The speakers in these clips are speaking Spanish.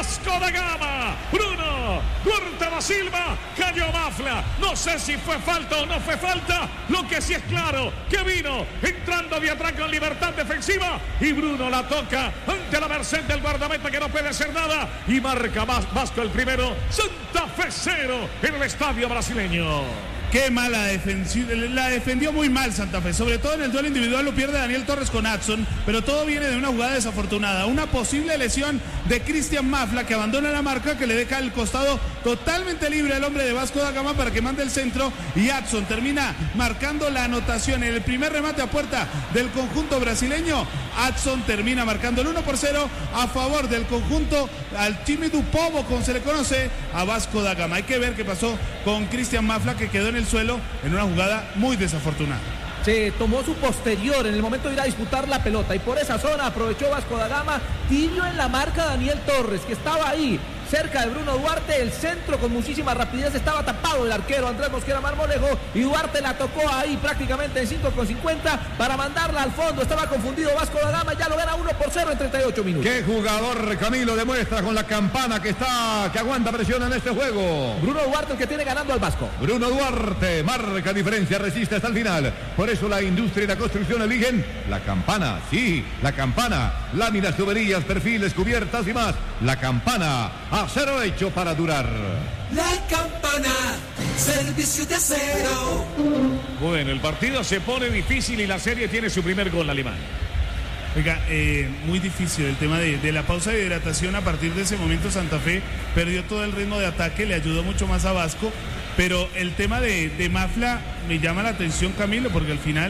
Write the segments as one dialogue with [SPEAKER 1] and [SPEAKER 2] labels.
[SPEAKER 1] Vasco da Gama. Bruno Duarte da Silva, cayó Mafla. No sé si fue falta o no fue falta. Lo que sí es claro, que vino entrando de atrás con libertad defensiva. Y Bruno la toca ante la merced del guardameta que no puede hacer nada. Y marca Vasco el primero. Santa Fe 0 en el estadio brasileño.
[SPEAKER 2] Qué mala defensiva, la defendió muy mal Santa Fe, sobre todo en el duelo individual lo pierde Daniel Torres con Adson, pero todo viene de una jugada desafortunada, una posible lesión de Cristian Mafla que abandona la marca, que le deja el costado totalmente libre al hombre de Vasco da Gama para que mande el centro y Adson termina marcando la anotación en el primer remate a puerta del conjunto brasileño. Adson termina marcando el 1-0 a favor del conjunto al time du Povo, como se le conoce, a Vasco da Gama. Hay que ver qué pasó con Cristian Mafla, que quedó en el suelo en una jugada muy desafortunada.
[SPEAKER 3] Se tomó su posterior en el momento de ir a disputar la pelota y por esa zona aprovechó Vasco da Gama, tibio en la marca Daniel Torres, que estaba ahí cerca de Bruno Duarte. El centro con muchísima rapidez estaba tapado el arquero Andrés Mosquera Marmolejo y Duarte la tocó ahí prácticamente en 5:50 para mandarla al fondo. Estaba confundido Vasco da Gama, ya lo gana 1-0 en 38 minutos.
[SPEAKER 4] Qué jugador, Camilo, demuestra con la campana que aguanta presión en este juego.
[SPEAKER 3] Bruno Duarte, el que tiene ganando al Vasco.
[SPEAKER 4] Bruno Duarte marca diferencia, resiste hasta el final. Por eso la industria y la construcción eligen la campana. Sí, la campana. Láminas, tuberías, perfiles, cubiertas y más. La campana. Acero hecho para durar.
[SPEAKER 5] La campana, servicio de acero.
[SPEAKER 1] Bueno, el partido se pone difícil y la serie tiene su primer gol alemán.
[SPEAKER 2] Oiga, muy difícil el tema de la pausa de hidratación. A partir de ese momento Santa Fe perdió todo el ritmo de ataque, le ayudó mucho más a Vasco, pero el tema de Mafla me llama la atención, Camilo, porque al final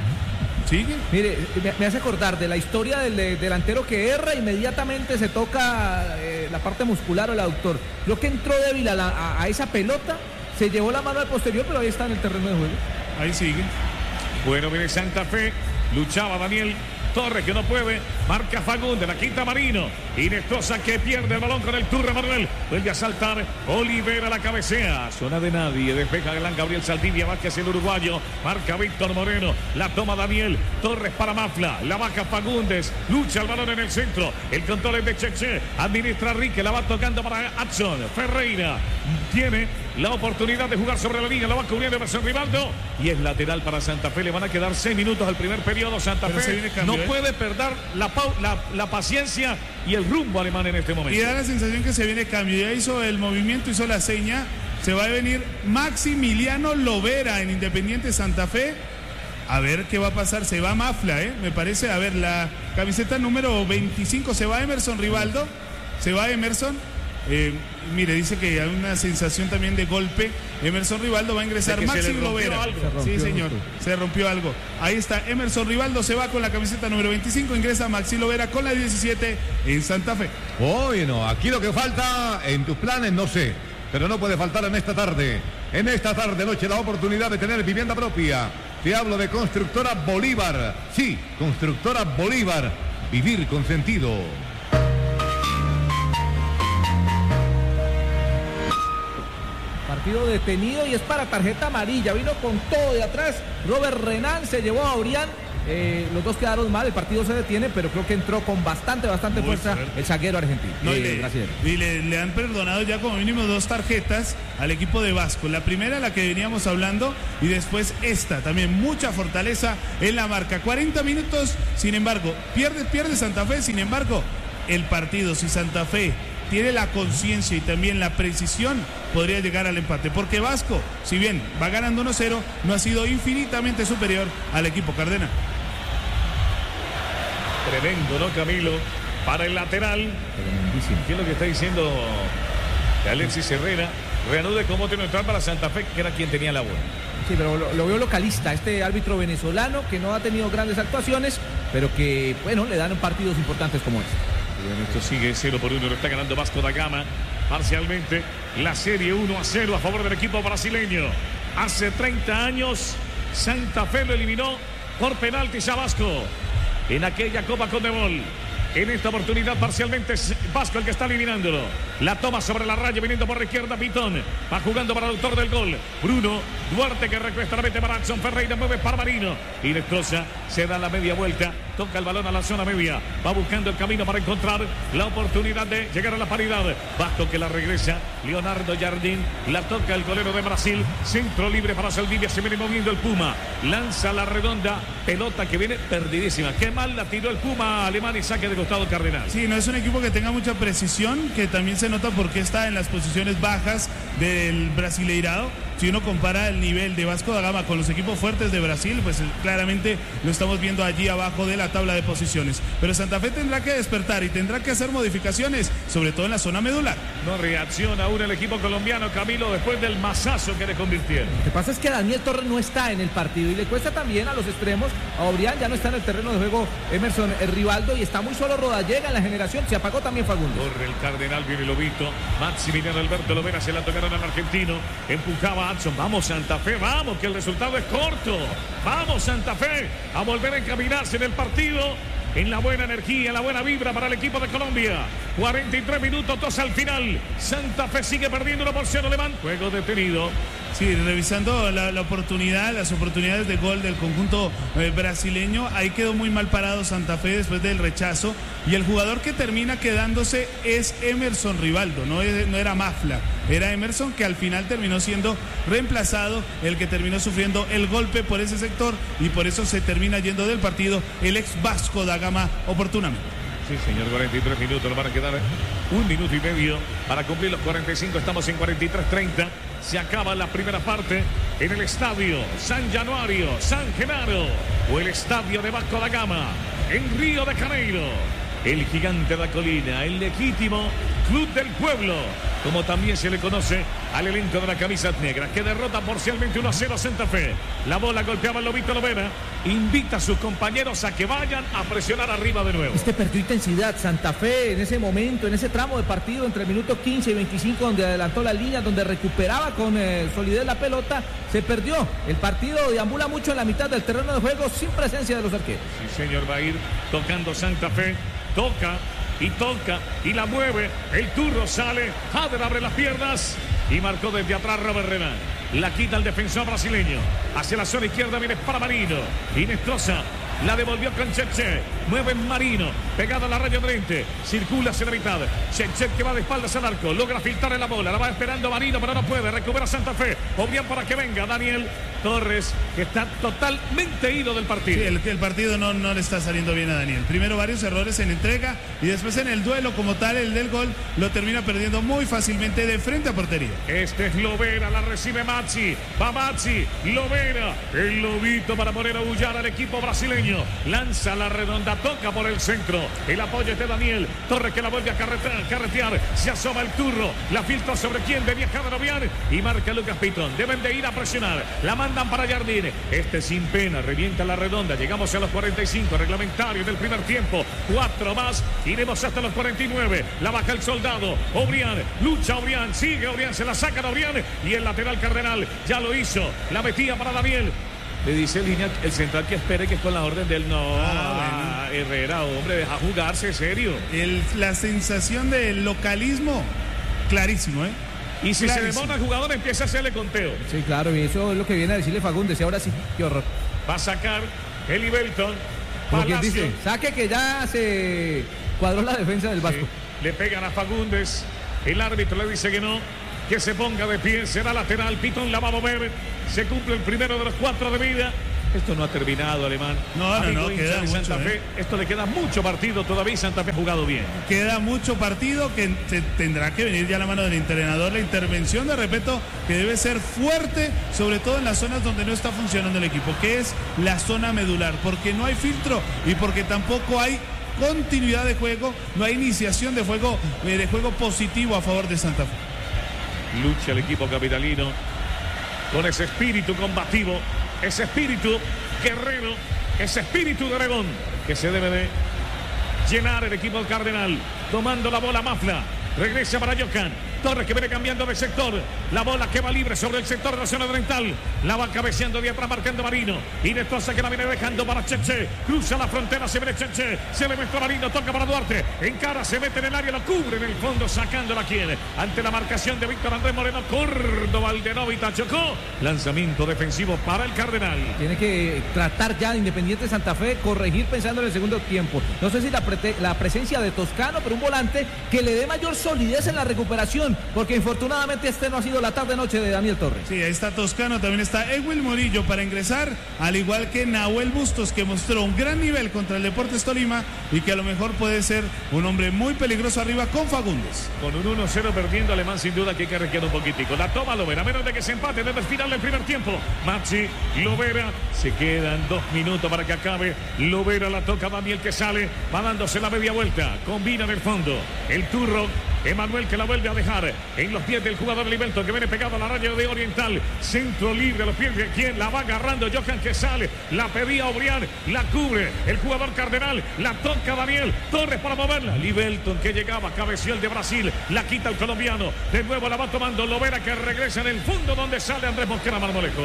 [SPEAKER 2] sigue.
[SPEAKER 3] Mire, me hace acordar de la historia del delantero que erra, inmediatamente se toca la parte muscular o el aductor. Creo que entró débil a esa pelota, se llevó la mano al posterior, pero ahí está en el terreno de juego.
[SPEAKER 2] Ahí sigue.
[SPEAKER 1] Bueno, viene Santa Fe, luchaba Daniel Torres, que no puede, marca Fagundes, la quinta Marino, Inestrosa que pierde el balón con el Turra Manuel, vuelve a saltar, Olivera la cabecea, zona de nadie, despeja Galán Gabriel Saldivia, Vázquez el uruguayo, marca Víctor Moreno, la toma Daniel Torres para Mafla, la baja Fagundes, lucha el balón en el centro, el control es de Cheche, administra Rique, la va tocando para Adson, Ferreira, tiene la oportunidad de jugar sobre la línea, la va cubriendo Emerson Rivaldo y es lateral para Santa Fe. Le van a quedar 6 minutos al primer periodo. Santa Fe no puede perder la paciencia y el rumbo alemán en este momento.
[SPEAKER 2] Y da la sensación que se viene cambio. Ya hizo el movimiento, hizo la seña. Se va a venir Maximiliano Lovera en Independiente Santa Fe. A ver qué va a pasar. Se va Mafla, me parece. A ver, la camiseta número 25 se va Emerson Rivaldo. Se va Emerson. Mire, dice que hay una sensación también de golpe. Emerson Rivaldo va a ingresar. Maxi Lovera. Sí, señor, se rompió algo. Ahí está, Emerson Rivaldo se va con la camiseta número 25. Ingresa Maxi Lovera con la 17 en Santa Fe.
[SPEAKER 4] Bueno, aquí lo que falta en tus planes, no sé, pero no puede faltar en esta tarde. En esta tarde noche la oportunidad de tener vivienda propia. Te hablo de Constructora Bolívar. Sí, Constructora Bolívar. Vivir con sentido.
[SPEAKER 3] Partido detenido y es para tarjeta amarilla. Vino con todo de atrás. Robert Renan se llevó a Orián. Los dos quedaron mal, el partido se detiene, pero creo que entró con bastante fuerza el zaguero argentino.
[SPEAKER 2] Y le han perdonado ya como mínimo 2 tarjetas al equipo de Vasco. La primera, la que veníamos hablando, y después esta, también mucha fortaleza en la marca. 40 minutos, sin embargo, pierde Santa Fe, sin embargo, el partido, si Santa Fe tiene la conciencia y también la precisión, podría llegar al empate, porque Vasco, si bien va ganando 1-0, no ha sido infinitamente superior al equipo cardenal.
[SPEAKER 1] Tremendo, ¿no, Camilo? Para el lateral. ¿Qué es lo que está diciendo Alexis Herrera? Reanude como tiene entrar para Santa Fe, que era quien tenía la bola.
[SPEAKER 3] Sí, pero lo veo localista, este árbitro venezolano que no ha tenido grandes actuaciones, pero que, bueno, le dan partidos importantes como este.
[SPEAKER 1] Bueno, esto sigue 0-1, lo está ganando Vasco da Gama parcialmente. La serie 1-0 a favor del equipo brasileño. Hace 30 años Santa Fe lo eliminó por penaltis a Vasco en aquella Copa Conmebol. En esta oportunidad parcialmente es Vasco el que está eliminándolo. La toma sobre la raya viniendo por la izquierda Pitón. Va jugando para el autor del gol. Bruno Duarte que recuesta la mete para Adson Ferreira. Mueve para Marino. Y Inestrosa se da la media vuelta. toca el balón a la zona media, va buscando el camino para encontrar la oportunidad de llegar a la paridad. Vasco que la regresa, Leonardo Jardín, la toca el golero de Brasil, centro libre para Saldivia, se viene moviendo el Puma, lanza la redonda, pelota que viene perdidísima. Qué mal la tiró el Puma alemán y saque de costado Cardenal.
[SPEAKER 2] Sí, no es un equipo que tenga mucha precisión, que también se nota porque está en las posiciones bajas del Brasileirado. Si uno compara el nivel de Vasco da Gama con los equipos fuertes de Brasil, pues claramente lo estamos viendo allí abajo de la tabla de posiciones. Pero Santa Fe tendrá que despertar y tendrá que hacer modificaciones, sobre todo en la zona medular.
[SPEAKER 1] No reacciona aún el equipo colombiano, Camilo, después del mazazo que le convirtieron.
[SPEAKER 3] Lo que pasa es que Daniel Torres no está en el partido y le cuesta también a los extremos. A Obrián ya no está en el terreno de juego Emerson Rivaldo y está muy solo Rodallega en la generación. Se apagó también Fagundes.
[SPEAKER 1] Corre el Cardenal, viene Lobito. Maximiliano Alberto Lovera se la tocaron al argentino. Empujaba a Adson. Vamos Santa Fe, vamos, que el resultado es corto. Vamos Santa Fe a volver a encaminarse en el partido. En la buena energía, la buena vibra para el equipo de Colombia. 43 minutos, 2 al final. Santa Fe sigue perdiendo una porción alemán. Juego detenido.
[SPEAKER 2] Sí, revisando las oportunidades de gol del conjunto brasileño, ahí quedó muy mal parado Santa Fe después del rechazo. Y el jugador que termina quedándose es Emerson Rivaldo, no era Mafla, era Emerson, que al final terminó siendo reemplazado, el que terminó sufriendo el golpe por ese sector y por eso se termina yendo del partido el ex Vasco da Gama oportunamente.
[SPEAKER 1] Sí, señor, 43 minutos, nos van a quedar 1 minuto y medio para cumplir los 45, estamos en 43:30. Se acaba la primera parte en el estadio San Januario, San Genaro, o el estadio de Vasco da Gama, en Río de Janeiro. El gigante de la colina, el legítimo club del pueblo, como también se le conoce al elenco de la camisa negra, que derrota parcialmente 1-0 a Santa Fe. La bola golpeaba el Lobito Lovera, invita a sus compañeros a que vayan a presionar arriba de nuevo.
[SPEAKER 3] Perdió intensidad Santa Fe en ese momento, en ese tramo de partido entre el minuto 15 y 25, donde adelantó la línea, donde recuperaba con solidez la pelota, se perdió. El partido deambula mucho en la mitad del terreno de juego sin presencia de los arqueros.
[SPEAKER 1] Sí, señor, va a ir tocando Santa Fe, toca y la mueve. El turno sale, Jader abre las piernas y marcó desde atrás Robert Renan. La quita el defensor brasileño. Hacia la zona izquierda viene para Marino. Inestrosa la devolvió con Cheche. Mueve Marino, pegado a la raya frente. Circula hacia la mitad. Cheche que va de espaldas al arco. Logra filtrar en la bola. La va esperando Marino, pero no puede. Recupera Santa Fe. Obrián para que venga Daniel Torres, que está totalmente ido del partido.
[SPEAKER 2] Sí, el partido no le está saliendo bien a Daniel. Primero varios errores en entrega y después en el duelo como tal, el del gol, lo termina perdiendo muy fácilmente de frente a portería.
[SPEAKER 1] Este es Lovera, la recibe Maxi. Va Maxi, Lovera, el Lobito para poner a bullar al equipo brasileño. Lanza la redonda, toca por el centro. El apoyo es de Daniel Torres, que la vuelve a carretear. Se asoma el turro, la filtra sobre quien venía Jader Obrián y marca Lucas Pitón. Deben de ir a presionar. La mandan para Jardín. Sin pena, revienta la redonda. Llegamos a los 45, reglamentario del primer tiempo. 4 más, iremos hasta los 49. La baja el soldado. Obrián, lucha Obrián, sigue Obrián, se la saca de Obrián y el lateral Cardenal ya lo hizo. La metía para Daniel. Le dice Línea, el central, que espere, que es con la orden del no. Herrera, hombre, deja jugarse, serio.
[SPEAKER 2] La sensación de localismo, clarísimo,
[SPEAKER 1] Y si
[SPEAKER 2] clarísimo.
[SPEAKER 1] se demora el jugador, empieza a hacerle conteo.
[SPEAKER 3] Sí, claro, y eso es lo que viene a decirle Fagundes. Y ahora sí, qué horror.
[SPEAKER 1] Va a sacar Eli Belton.
[SPEAKER 3] Como quien dice, saque que ya se cuadró la defensa del Vasco.
[SPEAKER 1] Sí. Le pegan a Fagundes. El árbitro le dice que se ponga de pie. Será lateral. Pitón la va a mover. Se cumple el primero de los 4 de vida. Esto no ha terminado, Alemán.
[SPEAKER 2] No, queda mucho,
[SPEAKER 1] Santa Fe. Esto le queda mucho partido todavía y Santa Fe ha jugado bien.
[SPEAKER 2] Queda mucho partido que tendrá que venir ya a la mano del entrenador. La intervención de Repeto, que debe ser fuerte, sobre todo en las zonas donde no está funcionando el equipo, que es la zona medular, porque no hay filtro y porque tampoco hay continuidad de juego, no hay iniciación de juego positivo a favor de Santa Fe.
[SPEAKER 1] Lucha el equipo capitalino con ese espíritu combativo, ese espíritu guerrero, ese espíritu de dragón que se debe de llenar el equipo del Cardenal. Tomando la bola Mafla, regresa para Yocan. Torres que viene cambiando de sector. La bola que va libre sobre el sector de la zona oriental. La va cabeceando de atrás, marcando Marino. Inestrosa que la viene dejando para Cheche. Cruza la frontera, se viene Cheche. Se le mete a Marino, toca para Duarte. Encara, se mete en el área, lo cubre en el fondo, sacándola quien. Ante la marcación de Víctor Andrés Moreno, Córdoba, Aldenovita chocó. Lanzamiento defensivo para el Cardenal.
[SPEAKER 3] Tiene que tratar ya de Independiente Santa Fe, corregir pensando en el segundo tiempo. No sé si la presencia de Toscano, pero un volante que le dé mayor solidez en la recuperación, porque infortunadamente este no ha sido la tarde-noche de Daniel Torres.
[SPEAKER 2] Sí, ahí está Toscano, también está Ewil Murillo para ingresar, al igual que Nahuel Bustos, que mostró un gran nivel contra el Deportes Tolima y que a lo mejor puede ser un hombre muy peligroso arriba con Fagundes.
[SPEAKER 1] Con un 1-0 perdiendo Alemán, sin duda que hay que arreglar un poquitico. La toma Lovera, menos de que se empate desde el final del primer tiempo. Maxi, Lovera, se quedan 2 minutos para que acabe. Lovera la toca Daniel que sale, va dándose la media vuelta, combina en el fondo. El turro, Emanuel que la vuelve a dejar en los pies del jugador Livelton que viene pegado a la raya de Oriental. Centro libre a los pies de quien la va agarrando Johan que sale, la pedía Obrián, la cubre el jugador Cardenal, la toca Daniel Torres para moverla. Livelton que llegaba, cabeció el de Brasil, la quita el colombiano, de nuevo la va tomando Lovera que regresa en el fondo donde sale Andrés Mosquera Marmolejo.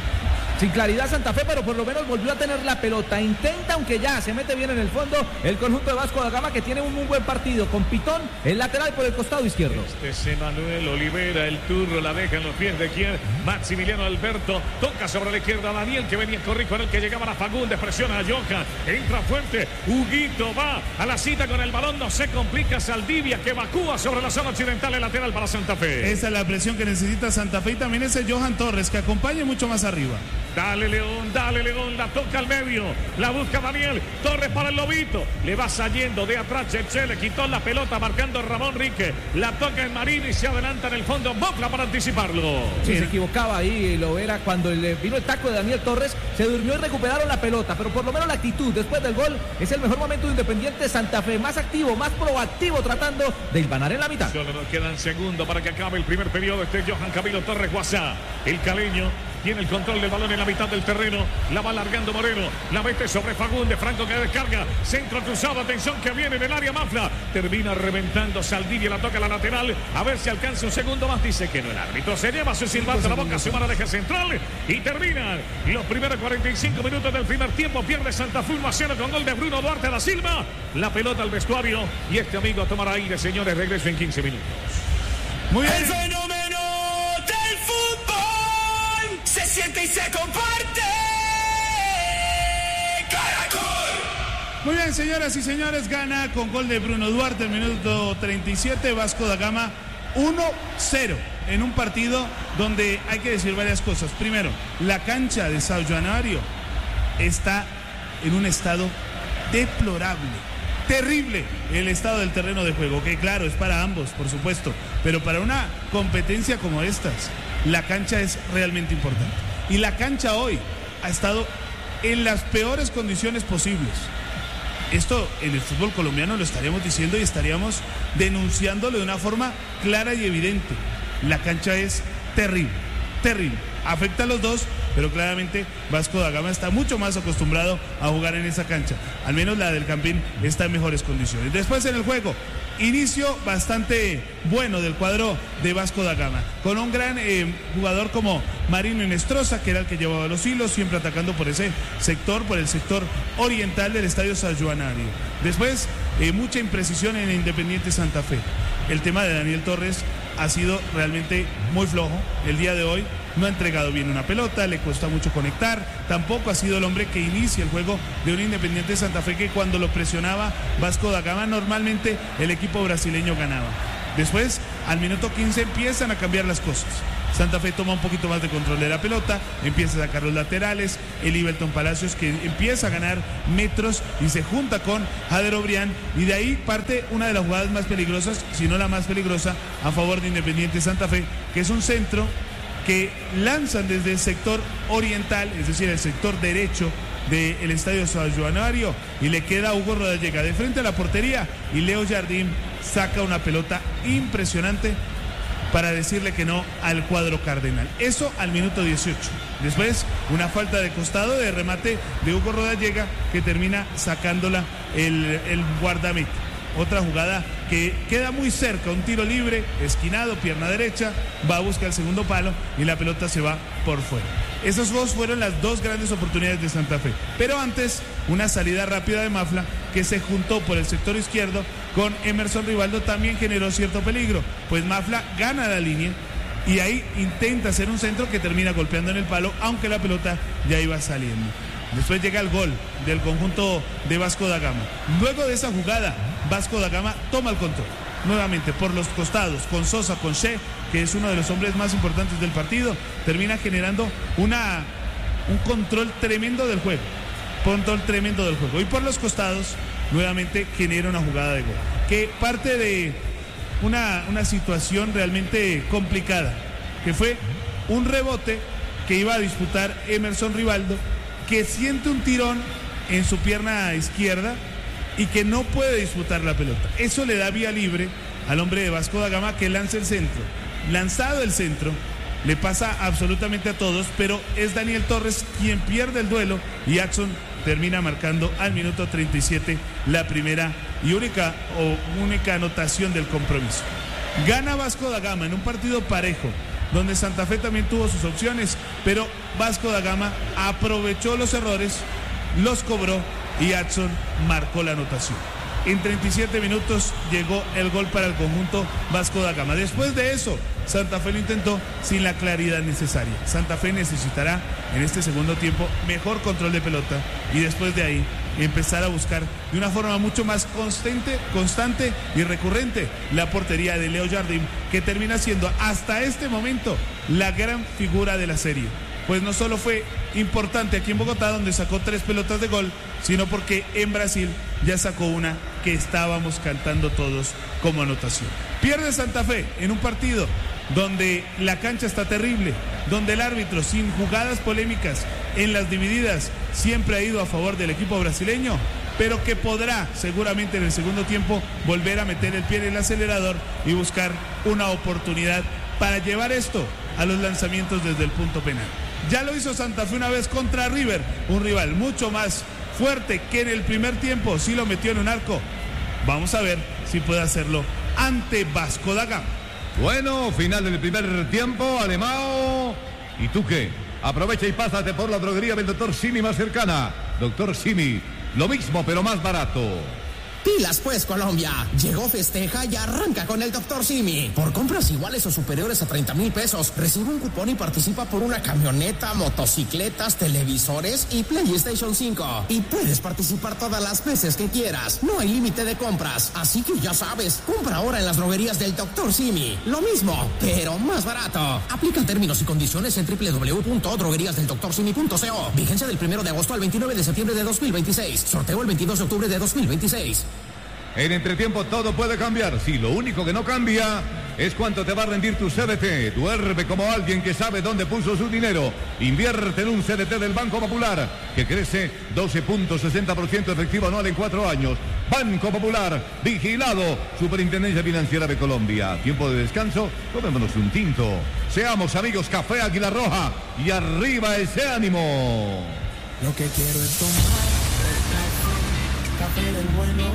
[SPEAKER 3] Sin claridad Santa Fe, pero por lo menos volvió a tener la pelota. Intenta, aunque ya se mete bien en el fondo, el conjunto de Vasco da Gama, que tiene un muy buen partido. Con Pitón, el lateral por el costado izquierdo.
[SPEAKER 1] Este es Emanuel Olivera, el turro la deja en los pies de quien. Maximiliano Alberto toca sobre la izquierda a Daniel, que venía corrido con el que llegaba a Fagundes, presiona a Johan, entra fuerte. Huguito va a la cita con el balón, no se complica. Saldivia que evacúa sobre la zona occidental, el lateral para Santa Fe.
[SPEAKER 2] Esa es la presión que necesita Santa Fe y también ese Johan Torres que acompaña mucho más arriba.
[SPEAKER 1] Dale León, la toca al medio, la busca Daniel Torres para el Lobito, le va saliendo de atrás Cheche, le quitó la pelota marcando Ramón Rique, la toca en Marino y se adelanta en el fondo Mofla para anticiparlo.
[SPEAKER 3] Sí, se equivocaba ahí Lovera cuando vino el taco de Daniel Torres, se durmió y recuperaron la pelota, pero por lo menos la actitud después del gol es el mejor momento de Independiente Santa Fe, más activo, más proactivo, tratando de hilvanar en la mitad.
[SPEAKER 1] Solo nos quedan segundos para que acabe el primer periodo. Johan Camilo Torres Guasá, el caleño tiene el control del balón en la mitad del terreno, la va largando Moreno, la mete sobre Fagundes, Franco que descarga, centro cruzado, atención que viene en el área Mafla, termina reventando Saldivia, la toca a la lateral, a ver si alcanza un segundo más, dice que no, el árbitro se lleva su silbato a la boca, su mano de eje central y terminan los primeros 45 minutos del primer tiempo. Pierde Santa Fe 1-0 con gol de Bruno Duarte da Silva, la pelota al vestuario y este amigo a tomar aire, señores, regreso en 15 minutos.
[SPEAKER 2] Muy bien.
[SPEAKER 5] El fenómeno del fútbol se siente y se comparte. Caracol.
[SPEAKER 2] Muy bien, señoras y señores, gana con gol de Bruno Duarte el minuto 37 Vasco da Gama 1-0 en un partido donde hay que decir varias cosas. Primero, la cancha de São Januário está en un estado deplorable. Terrible el estado del terreno de juego, que claro, es para ambos, por supuesto, pero para una competencia como estas, la cancha es realmente importante. Y la cancha hoy ha estado en las peores condiciones posibles. Esto en el fútbol colombiano lo estaríamos diciendo y estaríamos denunciándolo de una forma clara y evidente. La cancha es terrible, terrible. Afecta a los dos, pero claramente Vasco da Gama está mucho más acostumbrado a jugar en esa cancha. Al menos la del Campín está en mejores condiciones. Después en el juego, inicio bastante bueno del cuadro de Vasco da Gama, con un gran jugador como Marino Inestrosa, que era el que llevaba los hilos, siempre atacando por ese sector, por el sector oriental del estadio São Januário. Después, mucha imprecisión en Independiente Santa Fe. El tema de Daniel Torres ha sido realmente muy flojo el día de hoy. No ha entregado bien una pelota, le cuesta mucho conectar. Tampoco ha sido el hombre que inicia el juego de un Independiente Santa Fe que cuando lo presionaba Vasco da Gama normalmente el equipo brasileño ganaba. Después, al minuto 15 empiezan a cambiar las cosas. Santa Fe toma un poquito más de control de la pelota, empieza a sacar los laterales, el Livelton Palacios que empieza a ganar metros y se junta con Jader Obrián y de ahí parte una de las jugadas más peligrosas, si no la más peligrosa, a favor de Independiente Santa Fe, que es un centro que lanzan desde el sector oriental, es decir, el sector derecho del estadio São Januário y le queda a Hugo Rodallega de frente a la portería y Leo Jardín saca una pelota impresionante para decirle que no al cuadro cardenal. Eso al minuto 18. Después, una falta de costado de remate de Hugo Rodallega que termina sacándola el guardameta. otra jugada que queda muy cerca, un tiro libre, esquinado, pierna derecha, va a buscar el segundo palo y la pelota se va por fuera. Esas dos fueron las dos grandes oportunidades de Santa Fe. Pero antes, una salida rápida de Mafla que se juntó por el sector izquierdo con Emerson Rivaldo también generó cierto peligro, pues Mafla gana la línea y ahí intenta hacer un centro que termina golpeando en el palo, aunque la pelota ya iba saliendo. Después llega el gol del conjunto de Vasco da Gama. Luego de esa jugada, Vasco da Gama toma el control. Nuevamente por los costados, con Sosa, con Che, que es uno de los hombres más importantes del partido, termina generando un control tremendo del juego. Y por los costados, nuevamente genera una jugada de gol. Que parte de una situación realmente complicada, que fue un rebote que iba a disputar Emerson Rivaldo, que siente un tirón en su pierna izquierda y que no puede disputar la pelota. Eso le da vía libre al hombre de Vasco da Gama que lanza el centro. Lanzado el centro, le pasa absolutamente a todos, pero es Daniel Torres quien pierde el duelo y Jackson termina marcando al minuto 37 la primera y única anotación del compromiso. Gana Vasco da Gama en un partido parejo, donde Santa Fe también tuvo sus opciones, pero Vasco da Gama aprovechó los errores, los cobró y Jackson marcó la anotación. En 37 minutos llegó el gol para el conjunto Vasco da Gama. Después de eso, Santa Fe lo intentó sin la claridad necesaria. Santa Fe necesitará en este segundo tiempo mejor control de pelota y después de ahí empezar a buscar de una forma mucho más constante y recurrente la portería de Leo Jardim, que termina siendo hasta este momento la gran figura de la serie. Pues no solo fue importante aquí en Bogotá, donde sacó 3 pelotas de gol, sino porque en Brasil ya sacó una que estábamos cantando todos como anotación. Pierde Santa Fe en un partido donde la cancha está terrible, donde el árbitro, sin jugadas polémicas en las divididas, siempre ha ido a favor del equipo brasileño, pero que podrá seguramente en el segundo tiempo volver a meter el pie en el acelerador y buscar una oportunidad para llevar esto a los lanzamientos desde el punto penal. Ya lo hizo Santa Fe una vez contra River, un rival mucho más fuerte que en el primer tiempo, sí lo metió en un arco. Vamos a ver si puede hacerlo ante Vasco da Gama.
[SPEAKER 4] Bueno, final del primer tiempo, Alemão. ¿Y tú qué? Aprovecha y pásate por la droguería del Dr. Simi más cercana. Dr. Simi, lo mismo pero más barato.
[SPEAKER 6] Pilas pues, Colombia. Llegó, festeja y arranca con el Dr. Simi. Por compras iguales o superiores a 30,000 pesos, recibe un cupón y participa por una camioneta, motocicletas, televisores y PlayStation 5. Y puedes participar todas las veces que quieras. No hay límite de compras. Así que ya sabes, compra ahora en las droguerías del Dr. Simi. Lo mismo, pero más barato. Aplica términos y condiciones en www.drogueriasdeldoctorsimi.co. Vigencia del 1 de agosto al 29 de septiembre de 2026. Sorteo el 22 de octubre de 2026.
[SPEAKER 4] En entretiempo todo puede cambiar. Sí, lo único que no cambia es cuánto te va a rendir tu CDT. Duerme como alguien que sabe dónde puso su dinero. Invierte en un CDT del Banco Popular, que crece 12.60% efectivo anual en 4 años. Banco Popular, vigilado. Superintendencia Financiera de Colombia. Tiempo de descanso, tomémonos un tinto. Seamos amigos, Café Águila Roja. Y arriba ese ánimo.
[SPEAKER 7] Lo que quiero es tomar café del bueno.